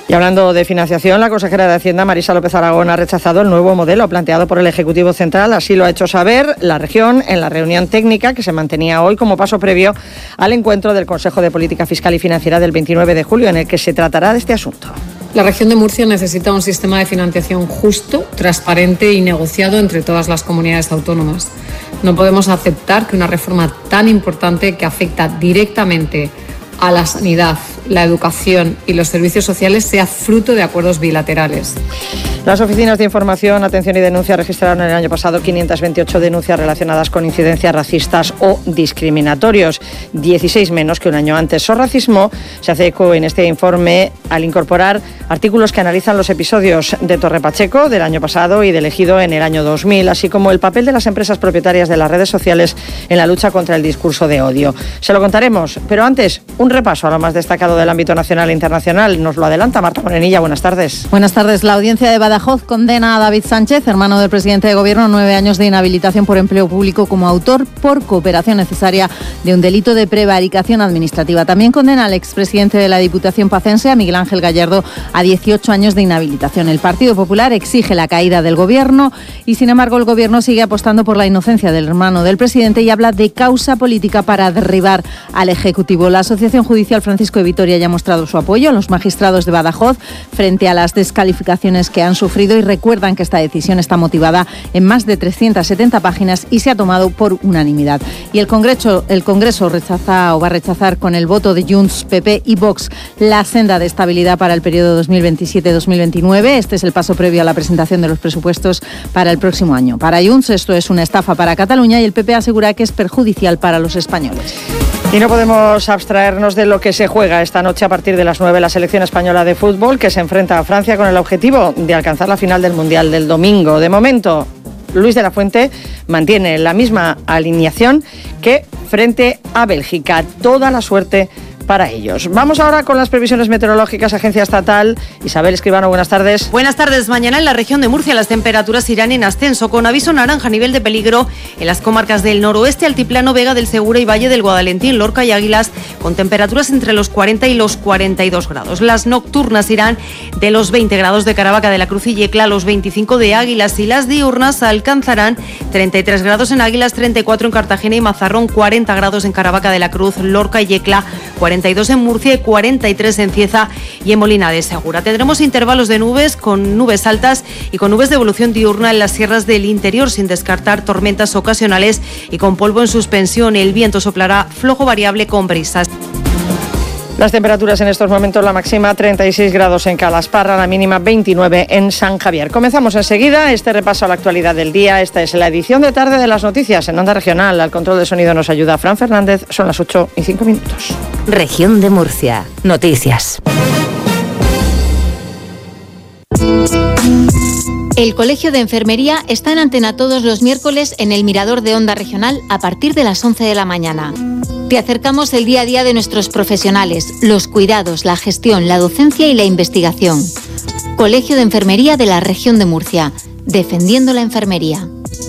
Y hablando de financiación, la consejera de Hacienda, Marisa López Aragón, ha rechazado el nuevo modelo planteado por el Ejecutivo Central. Así lo ha hecho saber la región en la reunión técnica que se mantenía hoy como paso previo al encuentro del Consejo de Política Fiscal y Financiera del 29 de julio, en el que se tratará de este asunto. La región de Murcia necesita un sistema de financiación justo, transparente y negociado entre todas las comunidades autónomas. No podemos aceptar que una reforma tan importante que afecta directamente a la sanidad, la educación y los servicios sociales sea fruto de acuerdos bilaterales. Las oficinas de información, atención y denuncia registraron el año pasado 528 denuncias relacionadas con incidencias racistas o discriminatorios, 16 menos que un año antes. Sorracismo se hace eco en este informe al incorporar artículos que analizan los episodios de Torre Pacheco del año pasado y del Ejido en el año 2000, así como el papel de las empresas propietarias de las redes sociales en la lucha contra el discurso de odio. Se lo contaremos, pero antes, un repaso a lo más destacado del ámbito nacional e internacional. Nos lo adelanta Marta Morenilla. Buenas tardes. Buenas tardes. La audiencia de Badajoz condena a David Sánchez, hermano del presidente de Gobierno, a 9 años de inhabilitación por empleo público como autor por cooperación necesaria de un delito de prevaricación administrativa. También condena al expresidente de la Diputación pacense, a Miguel Ángel Gallardo, a 18 años de inhabilitación. El Partido Popular exige la caída del Gobierno y, sin embargo, el Gobierno sigue apostando por la inocencia del hermano del presidente y habla de causa política para derribar al Ejecutivo. La Asociación Judicial Francisco de Vitoria ya ha mostrado su apoyo a los magistrados de Badajoz frente a las descalificaciones que han sufrido y recuerdan que esta decisión está motivada en más de 370 páginas y se ha tomado por unanimidad. Y el Congreso rechaza o va a rechazar con el voto de Junts, PP y Vox la senda de estabilidad para el periodo 2027-2029. Este es el paso previo a la presentación de los presupuestos para el próximo año. Para Junts esto es una estafa para Cataluña y el PP asegura que es perjudicial para los españoles. Y no podemos abstraernos de lo que se juega esta noche a partir de las 9 la selección española de fútbol, que se enfrenta a Francia con el objetivo de alcanzar la final del Mundial del domingo. De momento, Luis de la Fuente mantiene la misma alineación que frente a Bélgica. Toda la suerte para ellos. Vamos ahora con las previsiones meteorológicas. Agencia Estatal. Isabel Escribano, buenas tardes. Buenas tardes. Mañana en la región de Murcia las temperaturas irán en ascenso, con aviso naranja a nivel de peligro en las comarcas del noroeste, Altiplano, Vega del Segura y Valle del Guadalentín, Lorca y Águilas, con temperaturas entre los 40 y los 42 grados. Las nocturnas irán de los 20 grados de Caravaca de la Cruz y Yecla a los 25 de Águilas, y las diurnas alcanzarán 33 grados en Águilas, 34 en Cartagena y Mazarrón, 40 grados en Caravaca de la Cruz, Lorca y Yecla, 42 en Murcia y 43 en Cieza y en Molina de Segura. Tendremos intervalos de nubes, con nubes altas y con nubes de evolución diurna en las sierras del interior, sin descartar tormentas ocasionales y con polvo en suspensión. El viento soplará flojo variable con brisas. Las temperaturas en estos momentos: la máxima 36 grados en Calasparra, la mínima 29 en San Javier. Comenzamos enseguida este repaso a la actualidad del día. Esta es la edición de tarde de las noticias en Onda Regional. Al control de sonido nos ayuda Fran Fernández. Son las 8:05. Región de Murcia. Noticias. El Colegio de Enfermería está en antena todos los miércoles en el Mirador de Onda Regional a partir de las 11 de la mañana. Te acercamos el día a día de nuestros profesionales, los cuidados, la gestión, la docencia y la investigación. Colegio de Enfermería de la Región de Murcia, defendiendo la enfermería.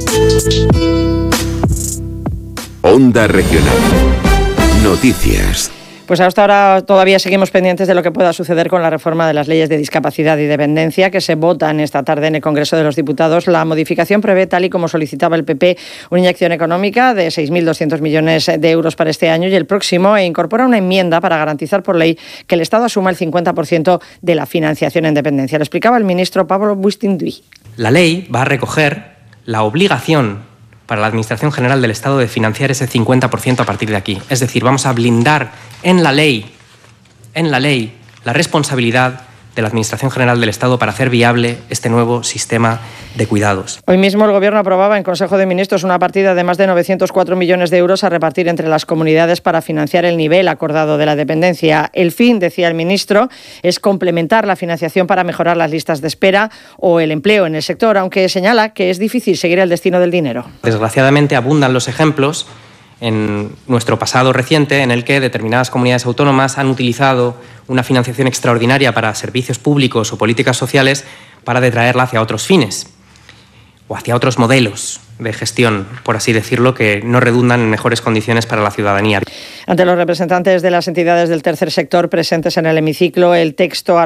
Onda Regional. Noticias. Pues hasta ahora todavía seguimos pendientes de lo que pueda suceder con la reforma de las leyes de discapacidad y dependencia que se votan esta tarde en el Congreso de los Diputados. La modificación prevé, tal y como solicitaba el PP, una inyección económica de 6.200 millones de euros para este año y el próximo, e incorpora una enmienda para garantizar por ley que el Estado asuma el 50% de la financiación en dependencia. Lo explicaba el ministro Pablo Bustinduy. La ley va a recoger la obligación para la Administración General del Estado de financiar ese 50% a partir de aquí. Es decir, vamos a blindar en la ley la responsabilidad de la Administración General del Estado para hacer viable este nuevo sistema de cuidados. Hoy mismo el Gobierno aprobaba en Consejo de Ministros una partida de más de 904 millones de euros a repartir entre las comunidades para financiar el nivel acordado de la dependencia. El fin, decía el ministro, es complementar la financiación para mejorar las listas de espera o el empleo en el sector, aunque señala que es difícil seguir el destino del dinero. Desgraciadamente abundan los ejemplos en nuestro pasado reciente en el que determinadas comunidades autónomas han utilizado una financiación extraordinaria para servicios públicos o políticas sociales para detraerla hacia otros fines o hacia otros modelos de gestión, por así decirlo, que no redundan en mejores condiciones para la ciudadanía. Ante los representantes de las entidades del tercer sector presentes en el hemiciclo, el texto